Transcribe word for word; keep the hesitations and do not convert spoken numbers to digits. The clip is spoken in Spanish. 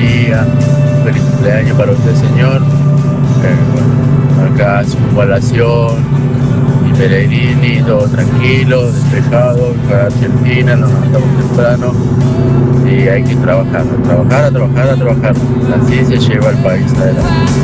María, feliz cumpleaños para usted, señor. Eh, bueno, acá circunvalación y Pellegrini, todo tranquilo, despejado, para Argentina, nos levantamos temprano y hay que trabajar, a trabajar, a trabajar, a trabajar. Así se lleva el país adelante.